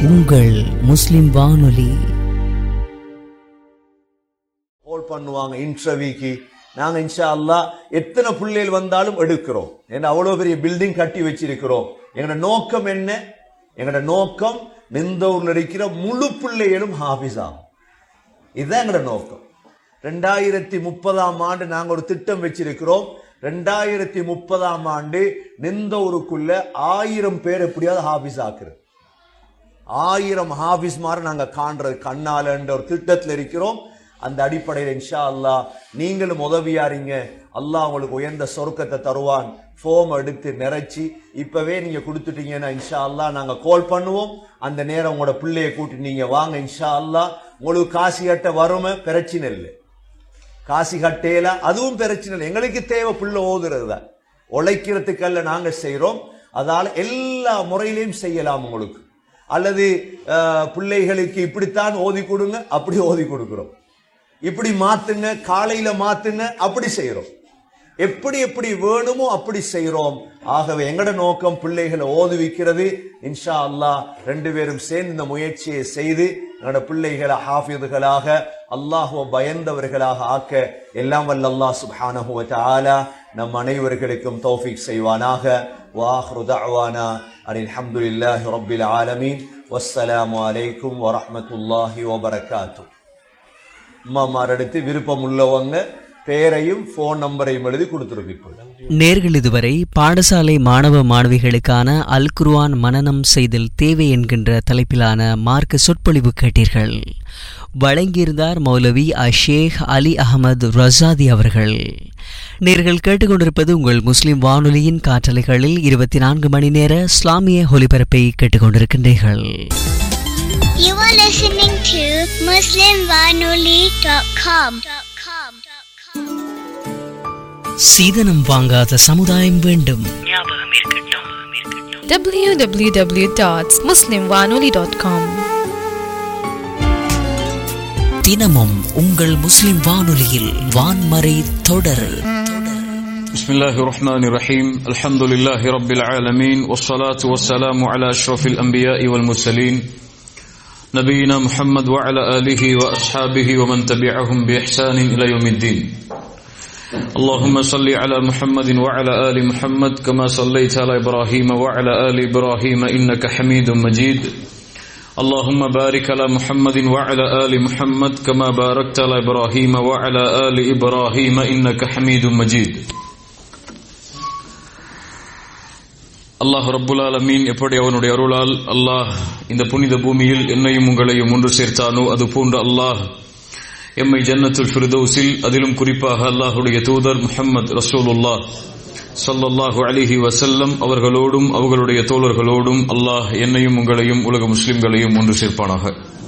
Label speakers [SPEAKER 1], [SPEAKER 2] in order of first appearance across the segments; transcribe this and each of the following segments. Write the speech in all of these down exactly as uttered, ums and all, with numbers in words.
[SPEAKER 1] உங்கள் முஸ்லிம் வானொலி.
[SPEAKER 2] கால் பண்ணுவாங்க இன்டர்வியூக்கு. நாங்க இன்ஷா அல்லாஹ் எத்தனை பிள்ளைகள் வந்தாலும் எடுக்கிறோம். ஏன்னா அவ்வளவு பெரிய பில்டிங் கட்டி வச்சிருக்கிறோம். எங்களோட நோக்கம் என்ன? எங்களோட நோக்கம் நிந்தூர்ல இருக்கிற முழு பிள்ளைகளும் ஹாஃபிஸ் ஆகும். இதுதான் எங்களோட நோக்கம். ரெண்டாயிரத்தி முப்பதாம் ஆண்டு நாங்க ஒரு திட்டம் வச்சிருக்கிறோம். ரெண்டாயிரத்தி முப்பதாம் ஆண்டு நிந்தூருக்குள்ள ஆயிரம் பேர் எப்படியாவது ஹாஃபிஸ் ஆக்குறது. ஆயிரம் ஹாஃபிஸ் மாதிரி நாங்க காண்றது கண்ணால என்ற ஒரு திட்டத்தில் இருக்கிறோம். அந்த அடிப்படையில் இன்ஷா அல்லாஹ் நீங்களும் உதவியாரீங்க. அல்லாஹ் உங்களுக்கு உயர்ந்த சொர்க்கத்தை தருவான். ஃபோம் எடுத்து நிறைச்சி இப்பவே நீங்க கொடுத்துட்டீங்கன்னா இன்ஷா அல்லாஹ் நாங்க கால் பண்ணுவோம். அந்த நேரம் உங்களோட பிள்ளைய கூட்டி நீங்க வாங்க. இன்ஷா அல்லாஹ் உங்களுக்கு காசி கட்ட வறுமை பிரச்சனை இல்லை. காசி கட்டையில அதுவும் பிரச்சனை இல்லை. எங்களுக்கு தேவை பிள்ளை ஓதுறது தான். உழைக்கிறதுக்கல்ல நாங்க செய்யறோம். அதால எல்லா முறையிலையும் செய்யலாம். உங்களுக்கு அல்லது பிள்ளைகளுக்கு இப்படித்தான் ஓதி கொடுங்க, அப்படி ஓதி கொடுக்கிறோம். இப்படி மாத்துங்க, காலையில மாத்துங்க, அப்படி செய்யறோம். எப்படி எப்படி வேணுமோ அப்படி செய்யறோம். ஆகவே எங்கட நோக்கம் பிள்ளைகளை ஓதுவிக்கிறது. இன்ஷா அல்லாஹ் ரெண்டு பேரும் சேர்ந்து இந்த முயற்சியை செய்து எங்களோட பிள்ளைகளை ஹாஃபிதுகளாக அல்லாஹ்வை பயந்தவர்களாக ஆக்க எல்லாம் வல்ல அல்லாஹ் சுப்ஹானஹு வ தஆலா நம் அனைவர்களுக்கும் தௌஃபீக் செய்வானாக. வாஹ்ரு தஅவானா அனில் ஹம்துலில்லாஹி ரப்பில் ஆலமீன். வஸ்ஸலாமு அலைக்கும் வரஹ்மத்துல்லாஹி வபரகாத்துஹு. அம்மாமாரடுத்து விருப்பம் உள்ளவங்க பேரையும் போன் நம்பரையும் எழுதி கொடுத்துருப்பீங்க.
[SPEAKER 1] நேர்கள் இதுவரை பாடசாலை மாணவ மாணவிகளுக்கான அல் குர்ஆன் மனனம் செய்தல் தேவை என்கின்ற தலைப்பிலான மார்க்க சொற்பொழிவு கேட்டீர்கள். வழங்கியிருந்தார் மௌலவி அஷேக் அலி அஹமது ரசாதி அவர்கள். நேர்கள் கேட்டுக்கொண்டிருப்பது உங்கள் முஸ்லிம் வானொலியின் காற்றலைகளில் இருபத்தி நான்கு மணி நேர இஸ்லாமிய ஒலிபரப்பை கேட்டுக்கொண்டிருக்கின்றீர்கள்.
[SPEAKER 3] You are listening to muslim vanoli dot com.
[SPEAKER 1] சீதனம் வாங்காத சமுதாயம் வேண்டும்.
[SPEAKER 4] w w w dot muslim vanoli dot com.
[SPEAKER 1] தினமும் உங்கள் முஸ்லிம் வானொலியில் வான்மறை தொடர்.
[SPEAKER 5] பிஸ்மில்லாஹிர் ரஹ்மானிர் ரஹீம். அல்ஹம்துலில்லாஹி ரப்பில் ஆலமீன். வஸ்ஸலாத்து வஸ்ஸலாமு அலா அஷ்ரஃபில் அன்பியாஇ வல் முர்சலீன் நபியினா முஹம்மத் வ அலா ஆலிஹி வ அஸ்ஹாபிஹி வ மன் தபிஅஹும் பி இஹ்சானின் இலா யௌமித்தீன். اللهم صل على محمد وعلى آل محمد كما صليت على إبراهيم وعلى آل إبراهيم إنك حميد مجيد. اللهم بارك على محمد وعلى آل محمد كما باركت على إبراهيم وعلى آل إبراهيم إنك حميد مجيد. அல்லாஹ் ரப்புல் ஆலமீன் எப்படி அவனுடைய அருளால் அல்லாஹ் இந்த புனித பூமியில் என்னையும் உங்களையும் ஒன்று சேர்த்தானோ அது போன்று அல்லாஹ் எம்மை ஜன்னத்துல் ஃபிர்தௌஸில் அதிலும் குறிப்பாக அல்லாஹ்வுடைய தூதர் முஹம்மது ரசூலுல்லாஹ் ஸல்லல்லாஹு அலைஹி வஸல்லம் அவர்களோடும் அவர்களுடைய தோழர்களோடும் அல்லாஹ் என்னையும் உங்களையும் உலக முஸ்லிம்களையும் ஒன்று சேர்ப்பானாக.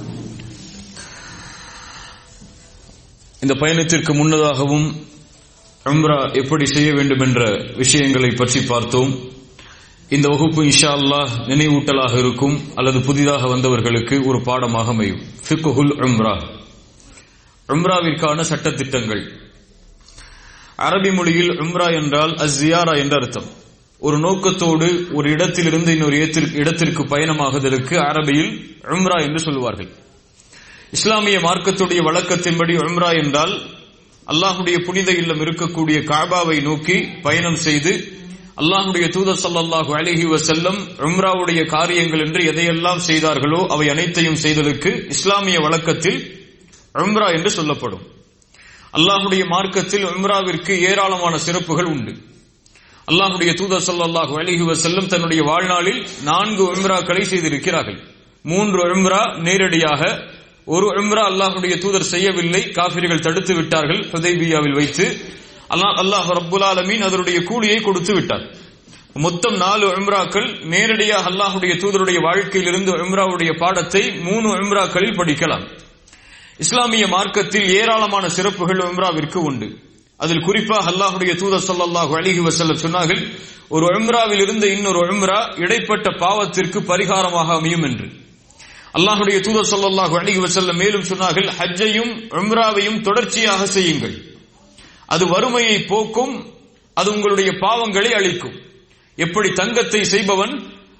[SPEAKER 5] இந்த பயணத்திற்கு முன்னதாகவும் உம்ரா எப்படி செய்ய வேண்டும் என்ற விஷயங்களை பற்றி பார்த்தோம். இந்த வகுப்பு இன்ஷா அல்லாஹ் நினைவூட்டலாக இருக்கும் அல்லது புதிதாக வந்தவர்களுக்கு ஒரு பாடமாக அமையும். ஃபிக்ஹுல் உம்ரா, உம்ராவிற்கான சட்டத்திட்டங்கள். அரபி மொழியில் உம்ரா என்றால் அஸ்ஸியாரா என்ற அர்த்தம். ஒரு நோக்கத்தோடு ஒரு இடத்திலிருந்து இன்னொரு இடத்திற்கு பயணமாகுதலுக்கு அரபியில் உம்ரா என்று சொல்லுவார்கள். இஸ்லாமிய மார்க்கத்துடைய வழக்கத்தின்படி உம்ரா என்றால் அல்லாஹுடைய புனித இல்லம் இருக்கக்கூடிய காபாவை நோக்கி பயணம் செய்து அல்லாஹுடைய தூதர் ஸல்லல்லாஹு அலைஹி வஸல்லம் உம்ராவுடைய காரியங்கள் என்று எதையெல்லாம் செய்தார்களோ அவை அனைத்தையும் செய்தலுக்கு இஸ்லாமிய வழக்கத்தில் உம்ரா என்று சொல்லப்படும். அல்லாஹுடைய மார்க்கத்தில் உம்ராவிற்கு ஏராளமான சிறப்புகள் உண்டு. அல்லாஹுடைய தூதர் ஸல்லல்லாஹு அலைஹி வஸல்லம் தன்னுடைய வாழ்நாளில் நான்கு உம்ராக்களை செய்திருக்கிறார்கள். மூன்று உம்ரா நேரடியாக, ஒரு உம்ரா அல்லாஹுடைய தூதர் செய்யவில்லை, காஃபிர்கள் தடுத்து விட்டார்கள் ஹுதைபியாவில் வைத்து. அல்லாஹ் அல்லாஹ் ரப்புல் ஆலமீன் அதனுடைய கூலியை கொடுத்து விட்டார். மொத்தம் நாலு உம்ராக்கள் நேரடியாக அல்லாஹுடைய தூதருடைய வாழ்க்கையிலிருந்து உம்ராவுடைய பாடத்தை மூணு உம்ராக்களில் படிக்கலாம். இஸ்லாமிய மார்க்கத்தில் ஏராளமான சிறப்புகள் உம்ராவிற்கு உண்டு. அதில் குறிப்பாக அல்லாஹுடைய தூதர் ஸல்லல்லாஹு அலைஹி வஸல்லம் சொன்னார்கள், ஒரு உம்ராவில் இருந்து இன்னொரு உம்ரா இடைப்பட்ட பாவத்திற்கு பரிகாரமாக அமையும் என்று. அல்லாஹுடைய தூதர் ஸல்லல்லாஹு அலைஹி வஸல்லம் மேலும் சொன்னார்கள், ஹஜ்ஜையும் உம்ராவையும் தொடர்ச்சியாக செய்யுங்கள். அது வறுமையை போக்கும், அது உங்களுடைய பாவங்களை அழிக்கும். எப்படி தங்கத்தை செய்பவன்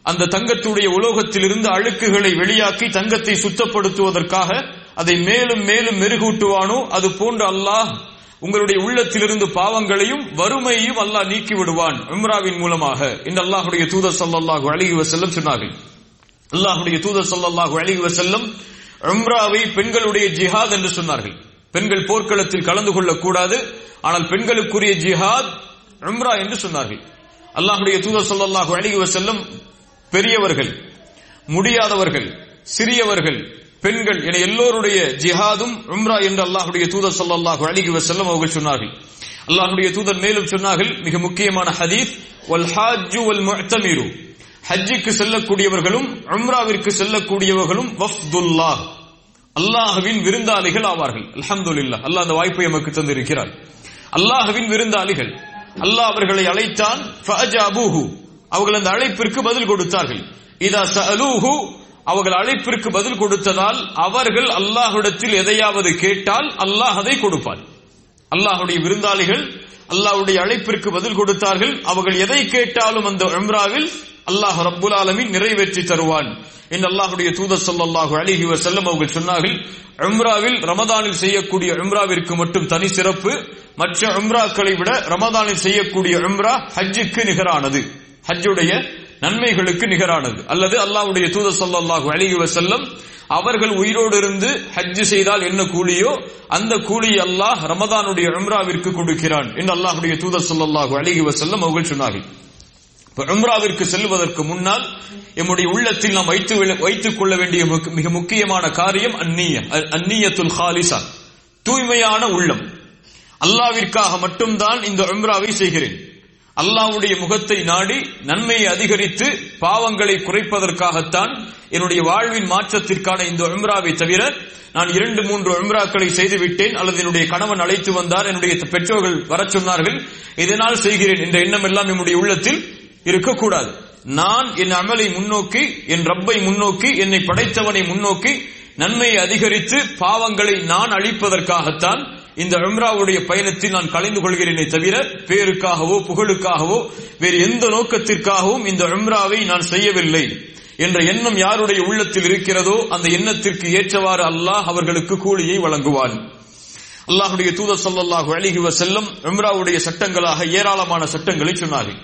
[SPEAKER 5] அந்த தங்கத்துடைய உலோகத்திலிருந்து அழுக்குகளை வெளியாக்கி தங்கத்தை சுத்தப்படுத்துவதற்காக அதை மேலும் மேலும் மெருகூட்டுவானோ அது போன்று அல்லாஹ் உங்களுடைய உள்ளத்திலிருந்து பாவங்களையும் வறுமையையும் அல்லாஹ் நீக்கி விடுவான் உம்ராவின் மூலமாக என்று அல்லாஹ்வுடைய தூதர் ஸல்லல்லாஹு அலைஹி வஸல்லம் சொன்னார்கள். அல்லாஹ்வுடைய தூதர் ஸல்லல்லாஹு அலைஹி வஸல்லம் உம்ராவை பெண்களுடைய ஜிஹாத் என்று சொன்னார்கள். பெண்கள் போர்க்களத்தில் கலந்து கொள்ளக்கூடாது, ஆனால் பெண்களுக்குரிய ஜிஹாத் உம்ரா என்று சொன்னார்கள். அல்லாஹ்வுடைய தூதர் ஸல்லல்லாஹு அலைஹி வஸல்லம் பெரியவர்கள், முடியாதவர்கள், சிறியவர்கள், பெண்கள் என எல்லோருடைய ஜிஹாதும் உம்ரா என்று அல்லாஹ்வுடைய தூதர் ஸல்லல்லாஹு அலைஹி வஸல்லம் அவர்கள் சொன்னார்கள். அல்லாஹ்வுடைய தூதர் மேலும் சொன்னார்கள், மிக முக்கியமான ஹதீஸ், வல் ஹாஜ்ஜு வல் முஅ்தமிரு, ஹஜ்ஜுக்கு செல்லக்கூடியவர்களும் உம்ராவிற்கு செல்லக்கூடியவர்களும் வஃப்துல்லாஹ், அல்லாஹ்வின் விருந்தாளிகள் ஆவார்கள். அல்ஹம்துலில்லாஹ், அல்லாஹ் அந்த வாய்ப்பை நமக்கு தந்திருக்கிறார். அல்லாஹ்வின் விருந்தாளிகள். அல்லாஹ் அவர்களை அழைத்தான், ஃபஅஜாபூஹு, அவர்கள் அந்த அழைப்பிற்கு பதில் கொடுத்தார்கள். இதா சஅலூஹு, அவர்கள் அழைப்பிற்கு பதில் கொடுத்ததால் அவர்கள் அல்லாஹ்விடத்தில் எதையாவது கேட்டால் அல்லாஹ் அதை கொடுப்பார். அல்லாஹ்வுடைய விருந்தாளிகள் அல்லாஹ்வுடைய அழைப்பிற்கு பதில் கொடுத்தார்கள். அவர்கள் எதை கேட்டாலும் அந்த உம்ராவில் அல்லாஹ் ரப்புல் ஆலமீன் நிறைவேற்றி தருவான் என்று அல்லாஹ்வுடைய தூதர் ஸல்லல்லாஹு அலைஹி வஸல்லம் அவர்கள் சொன்னார்கள். உம்ராவில் ரமதானில் செய்யக்கூடிய உம்ராவிற்கு மட்டும் தனி சிறப்பு. மற்ற உம்ராக்களை விட ரமதானில் செய்யக்கூடிய உம்ரா ஹஜ்ஜுக்கு நிகரானது, ஹஜ்ஜுடைய நன்மைகளுக்கு நிகரானது. அல்லது அல்லாஹ்வுடைய தூதர் ஸல்லல்லாஹு அலைஹி வஸல்லம் அவர்கள் உயிரோடு இருந்து ஹஜ் செய்தால் என்ன கூலியோ அந்த கூலி அல்லாஹ் ரமதானுடைய உம்ராவிற்கு கொடுக்கிறான் என்று அல்லாஹ்வுடைய தூதர் ஸல்லல்லாஹு அலைஹி வஸல்லம் அவர்கள் சொன்னார்கள். உம்ராவிற்கு செல்வதற்கு முன்னால் நம்முடைய உள்ளத்தில் நாம் வைத்து வைத்துக் கொள்ள வேண்டிய மிக முக்கியமான காரியம் அந்நிய அந்நியத்துல் ஹாலிசா, தூய்மையான உள்ளம். அல்லாஹ்விற்காக மட்டும்தான் இந்த உம்ராவை செய்கிறேன், அல்லாஹ்வுடைய முகத்தை நாடி நன்மையை அதிகரித்து பாவங்களை குறைப்பதற்காகத்தான் என்னுடைய வாழ்வின் மாற்றத்திற்கான இந்த உம்ராவை தவிர நான் இரண்டு மூன்று உம்ராக்களை செய்து விட்டேன், அல்லது என்னுடைய கணவன் அழைத்து வந்தார், என்னுடைய பெற்றோர்கள் வர சொன்னார்கள், இதனால் செய்கிறேன் என்ற எண்ணம் எல்லாம் என்னுடைய உள்ளத்தில் இருக்கக்கூடாது. நான் என் அமலை முன்னோக்கி, என் ரப்பை முன்னோக்கி, என்னை படைத்தவனை முன்னோக்கி நன்மையை அதிகரித்து பாவங்களை நான் அழிப்பதற்காகத்தான் இந்த உம்ராவுடைய பயணத்தில் நான் கலந்து கொள்கிறேனே தவிர பேருக்காகவோ புகழுக்காகவோ வேறு எந்த நோக்கத்திற்காகவும் இந்த உம்ராவை நான் செய்யவில்லை என்ற எண்ணம் யாருடைய உள்ளத்தில் இருக்கிறதோ அந்த எண்ணத்திற்கு ஏற்றவாறு அல்லாஹ் அவர்களுக்கு கூலியை வழங்குவான். அல்லாஹ்வுடைய தூதர் ஸல்லல்லாஹு அலைஹி வஸல்லம் உம்ராவுடைய சட்டங்களாக ஏராளமான சட்டங்களை சொன்னார்கள்.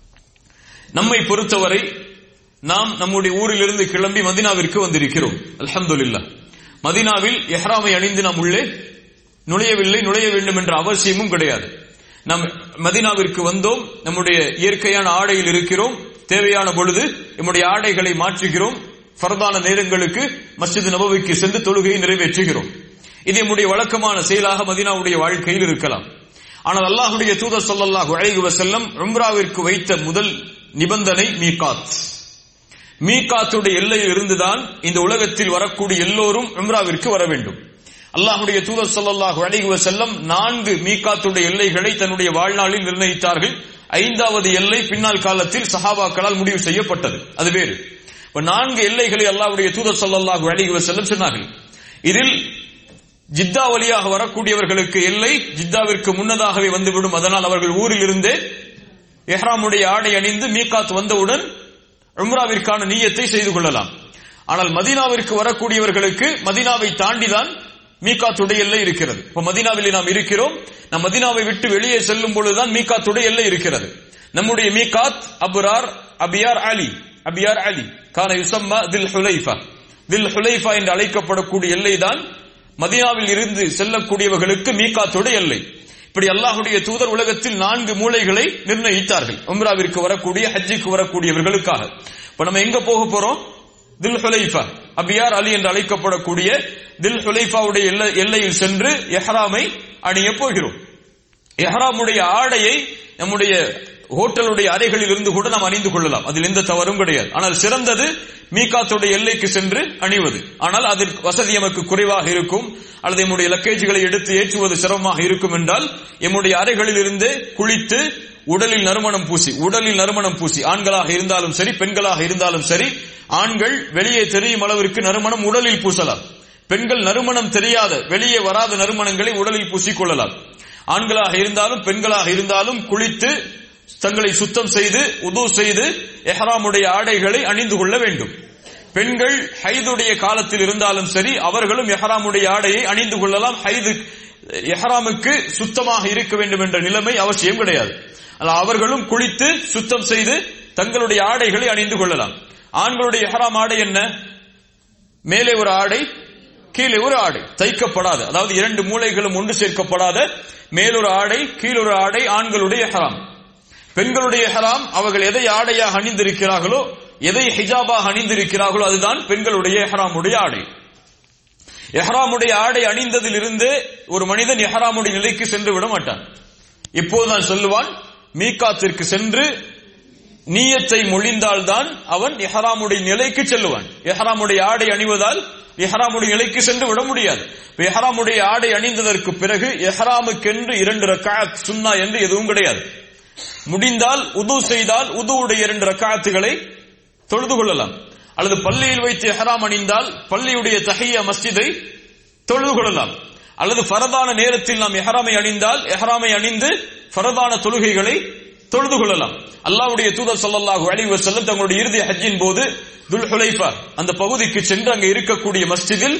[SPEAKER 5] நம்மை பொறுத்தவரை நாம் நம்முடைய ஊரிலிருந்து கிளம்பி மதீனாவிற்கு வந்திருக்கிறோம். அல்ஹம்துலில்லாஹ், மதீனாவில் இஹ்ராமை அணிந்து நாம் உள்ளே நுழையவில்லை, நுழைய வேண்டும் என்ற அவசியமும் கிடையாது. நாம் மதீனாவிற்கு வந்தோம், நம்முடைய இயற்கையான ஆடையில் இருக்கிறோம், தேவையான பொழுது நம்முடைய ஆடைகளை மாற்றுகிறோம், ஃபர்தான நேரங்களுக்கு மஸ்ஜித் நபவிக்கு சென்று தொழுகையை நிறைவேற்றுகிறோம். இது நம்முடைய வழக்கமான செயலாக மதீனாவுடைய வாழ்க்கையில் இருக்கலாம். ஆனால் அல்லாஹ்வுடைய தூதர் ஸல்லல்லாஹு அலைஹி வஸல்லம் உம்ராவிற்கு வைத்த முதல் நிபந்தனை மீகாத். மீகாத்துடைய எல்லையில் இருந்துதான் இந்த உலகத்தில் வரக்கூடிய எல்லோரும் உம்ராவிற்கு வர வேண்டும். அல்லாஹ்வுடைய தூதர் ஸல்லல்லாஹு அலைஹி வஸல்லம் நான்கு மீகாத்துடைய எல்லைகளை தன்னுடைய வாழ்நாளில் நிர்ணயித்தார்கள். ஐந்தாவது எல்லை பின்னால் காலத்தில் சஹாபாக்களால் முடிவு செய்யப்பட்டது, அது வேறு. நான்கு எல்லைகளை அல்லாஹ்வுடைய தூதர் ஸல்லல்லாஹு அலைஹி வஸல்லம் சொன்னார்கள். இதில் ஜித்தா வழியாக வரக்கூடியவர்களுக்கு எல்லை ஜித்தாவிற்கு முன்னதாகவே வந்துவிடும். அதனால் அவர்கள் ஊரில் இருந்தே இஹ்ராமுடைய ஆடை அணிந்து மீகாத் வந்தவுடன் உம்ராவிற்கான நிய்யத்தை செய்து கொள்ளலாம். ஆனால் மதீனாவிற்கு வரக்கூடியவர்களுக்கு மதீனாவை தாண்டிதான் மீகாத்துடைய எல்லை இருக்கிறது. இப்ப மதீனாவில் நாம் இருக்கிறோம், நம் மதீனாவை விட்டு வெளியே செல்லும் பொழுதுதான் மீகாத்துடைய எல்லை இருக்கிறது. நம்முடைய மீகாத் அபுரார் அபியார் அலி அபியார் அலி கான யுஸம்மா தில் ஹுலைஃபா தில் ஹுலைஃபா என்று அழைக்கப்படக்கூடிய எல்லை தான் மதீனாவில் இருந்து செல்லக்கூடியவர்களுக்கு மீகாத்துடைய எல்லை. இப்படி அல்லாஹ்வுடைய தூதர் உலகத்தில் நான்கு மூலைகளை நிர்ணயித்தார்கள் உம்ராவிற்கு வரக்கூடிய ஹஜ்ஜுக்கு வரக்கூடியவர்களுக்காக. இப்ப நம்ம எங்க போக போறோம்? தில் ஹுலைஃபா அபியார் அலி என்று அழைக்கப்படக்கூடிய தில் ஹுலைஃபாவுடைய எல்லையில் சென்று இஹ்ராமை அணிய போகிறோம். இஹ்ராமுடைய ஆடையை நம்முடைய ஹோட்டலுடைய அறைகளில் இருந்து கூட நாம் அணிந்து கொள்ளலாம், அதில் எந்த தவறும் கிடையாது. ஆனால் சிறந்தது மீகாத்துடைய எல்லைக்கு சென்று அணிவது. ஆனால் அதில் வசதி நமக்கு குறைவாக இருக்கும், அல்லது நம்முடைய லக்கேஜ்களை எடுத்து ஏற்றுவது சிரமமாக இருக்கும் என்றால் நம்முடைய அறைகளில் இருந்து குளித்து உடலில் நறுமணம் பூசி உடலில் நறுமணம் பூசி ஆண்களாக இருந்தாலும் சரி பெண்களாக இருந்தாலும் சரி, ஆண்கள் வெளியே தெரியும் அளவிற்கு நறுமணம் உடலில் பூசலாம், பெண்கள் நறுமணம் தெரியாத வெளியே வராத நறுமணங்களை உடலில் பூசிக்கொள்ளலாம். ஆண்களாக இருந்தாலும் பெண்களாக இருந்தாலும் குளித்து தங்களை சுத்தம் செய்து உது செய்து இஹ்ராமுடைய ஆடைகளை அணிந்து கொள்ள வேண்டும். பெண்கள் ஹைதுடைய காலத்தில் இருந்தாலும் சரி அவர்களும் இஹ்ராமுடைய ஆடையை அணிந்து கொள்ளலாம். ஹைது இஹ்ராமுக்கு சுத்தமாக இருக்க வேண்டும் என்ற நிலைமை அவசியம் கிடையாது. அவர்களும் குளித்து சுத்தம் செய்து தங்களுடைய ஆடைகளை அணிந்து கொள்ளலாம். ஆண்களுடைய இஹ்ராம் ஆடை என்ன? மேலே ஒரு ஆடை, கீழே ஒரு ஆடை, தைக்கப்படாத, அதாவது இரண்டு மூலைகளும் ஒன்று சேர்க்கப்படாத மேலொரு ஆடை கீழொரு ஆடை ஆண்களுடைய இஹ்ராம். பெண்களுடைய இஹ்ராம் அவர்கள் எதை ஆடையாக அணிந்திருக்கிறார்களோ, எதை ஹிஜாபாக அணிந்திருக்கிறார்களோ அதுதான் பெண்களுடைய இஹ்ராமுடைய ஆடை. இஹ்ராமுடைய ஆடை அணிந்ததில் இருந்து ஒரு மனிதன் இஹ்ராமுடைய நிலைக்கு சென்று விட மாட்டான். இப்போதுதான் சொல்லுவான், மீகாத்திற்கு சென்று நியத்தை மொழிந்தால்தான் அவன் இஹ்ராமுடைய நிலைக்கு செல்லுவான். இஹ்ராமுடைய ஆடை அணிவதால் இஹ்ராமுடைய நிலைக்கு சென்று விட முடியாது. இஹ்ராமுடைய ஆடை அணிந்ததற்கு பிறகு இஹ்ராமுக்கென்று இரண்டு ரக்அத் சுன்னா என்று எதுவும் கிடையாது. முடிந்தால் உது செய்தால் உதுவுடைய இரண்டு ரக்அத்துகளை தொழுது கொள்ளலாம். அல்லது பள்ளியில் வைத்து இஹ்ராம் அணிந்தால் பள்ளியுடைய தஹிய்யா மஸ்ஜிதை தொழுது கொள்ளலாம். அல்லது ஃபரதான நேரத்தில் நாம் இஹ்ராமை அணிந்தால் இஹ்ராமை அணிந்து ஃபரதான தொழுகைகளை தொழுது கொள்ளலாம். அல்லாஹ்வுடைய தூதர் ஸல்லல்லாஹு அலைஹி வஸல்லம் தங்களுடைய இறுதி ஹஜ்ஜின் போது துல் ஹுலைஃபா அந்த பகுதிக்கு சென்று அங்கே இருக்கக்கூடிய மஸ்ஜிதில்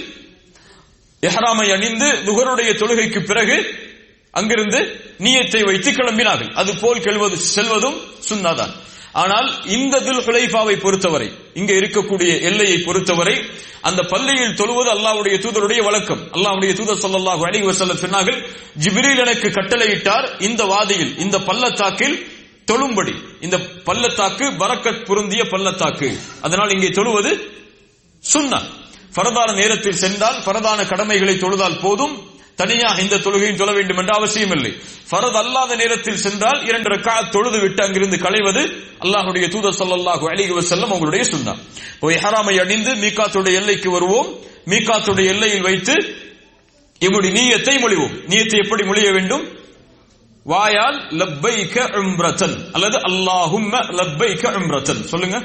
[SPEAKER 5] இஹ்ராமை அணிந்து துஹருடைய தொழுகைக்கு பிறகு அங்கிருந்து நியத்தை வைத்து கிளம்பினார்கள். அது போல் கெல்வது செல்வதும் சுன்னாதான். ஆனால் இந்த துல் ஹுலைஃபாவை பொறுத்தவரை, இங்க இருக்கக்கூடிய எல்லையை பொறுத்தவரை அந்த பள்ளியில் தொழுவது அல்லாஹ்வுடைய தூதருடைய வழக்கம். அல்லாஹ்வுடைய தூதர் ஸல்லல்லாஹு அலைஹி வஸல்லம் சொன்னார்கள், ஜிப்ரீல் எனக்கு கட்டளையிட்டார் இந்த வாதியில், இந்த பள்ளத்தாக்கில் தொழும்படி. இந்த பள்ளத்தாக்கு பரக்கத் பொருந்திய பள்ளத்தாக்கு, அதனால் இங்கே தொழுவது சுன்னா. ஃபரதான நேரத்தில் சென்றால் ஃபரதான கடமைகளை தொழுதால் போதும், தனியாக இந்த தொழுகையும் தொழ வேண்டும் என்ற அவசியம் இல்லை. ஃபரத் அல்லாத நேரத்தில் சென்றால் இரண்டு ரக்அத் தொழுது விட்டு அங்கிருந்து களைவது அல்லாஹ்வுடைய தூதர் ஸல்லல்லாஹு அலைஹி வஸல்லம் அவங்களுடைய சுன்னா. இஹ்ராமை அணிந்து மீகாத்துடைய எல்லைக்கு வருவோம். மீகாத்துடைய எல்லையில் வைத்து நம்முடைய நியத்தை மொழிவோம். நியத்தை எப்படி மொழிய வேண்டும்? வாயால் லப்பைக உம்ரத்தன் அல்லது அல்லாஹும்ம லப்பைக உம்ரத்தன் சொல்லுங்க.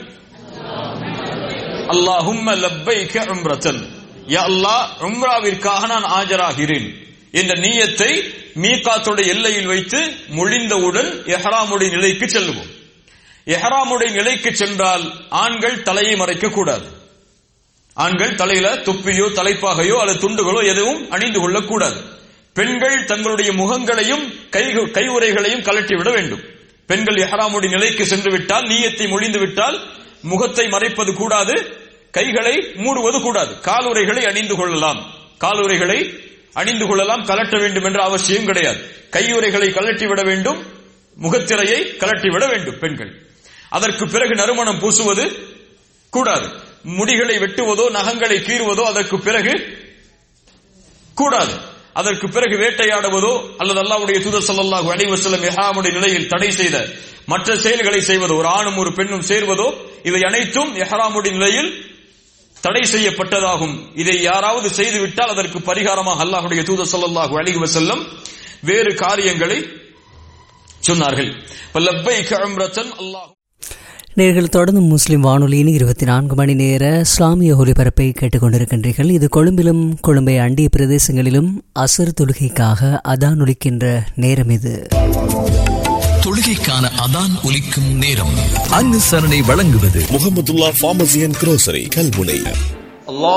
[SPEAKER 5] அல்லாஹும்ம லப்பைக உம்ரத்தன், யா அல்லாஹ் உம்ராவிற்காக நான் ஆஜராகிறேன் என்ற நியத்தை மீகாத்துடைய எல்லையில் வைத்து மொழிந்தவுடன் இஹ்ராமுடைய நிலைக்கு செல்லுவோம். இஹ்ராமுடைய நிலைக்கு சென்றால் ஆண்கள் தலையை மறைக்க கூடாது. ஆண்கள் தலையில தொப்பியோ தலைப்பாகையோ அல்லது துண்டுகளோ எதுவும் அணிந்து கொள்ளக்கூடாது. பெண்கள் தங்களுடைய முகங்களையும் கை கையுறைகளையும் கலட்டி விட வேண்டும். பெண்கள் இஹ்ராமுடைய நிலைக்கு சென்று விட்டால், நியத்தை மொழிந்து விட்டால் முகத்தை மறைப்பது கூடாது, கைகளை மூடுவது கூடாது. காலுறைகளை அணிந்து கொள்ளலாம், காலுறைகளை அணிந்து கொள்ளலாம், கலட்ட வேண்டும் என்ற அவசியம் கிடையாது. கையுறைகளை கலட்டி விட வேண்டும், முகத்திரையை கலட்டி விட வேண்டும் பெண்கள். அதற்கு பிறகு நறுமணம் பூசுவது கூடாது. முடிகளை வெட்டுவதோ நகங்களை கீறுவதோ அதற்கு பிறகு கூடாது. அதற்கு பிறகு வேட்டையாடுவதோ அல்லது அல்லாஹ்வுடைய தூதர் ஸல்லல்லாஹு அலைஹி வஸல்லம் இஹ்ராமுடைய நிலையில் தடை செய்த மற்ற செயல்களை செய்வதோ, ஒரு ஆணும் ஒரு பெண்ணும் சேர்வதோ, இவை அனைத்தும் இஹ்ராமுடைய நிலையில் தடை செய்யப்பட்டதாகும். இதை யாராவது செய்துவிட்டால் அதற்கு பரிகாரமாக அல்லாஹ்வுடைய தூதர் ஸல்லல்லாஹு அலைஹி வஸல்லம் வேறு காரியங்களை சொன்னார்கள். லப்பைக உம்ரத்தன் அல்லாஹ்.
[SPEAKER 1] நேர்கள் தொடர்ந்து முஸ்லிம் வானொலியின் இருபத்தி நான்கு மணி நேர இஸ்லாமிய ஒலிபரப்பை கேட்டுக்கொண்டிருக்கின்றீர்கள். இது கொழும்பிலும் கொழும்பை அண்டிய பிரதேசங்களிலும் அசர் தொழுகைக்காக அதான் ஒலிக்கின்ற நேரம். இது
[SPEAKER 6] தொழுகைக்கான அதான் ஒலிக்கும் நேரம். அனுசரணை வழங்குவது
[SPEAKER 7] Mahmudullah pharmacy and grocery Kalmunai.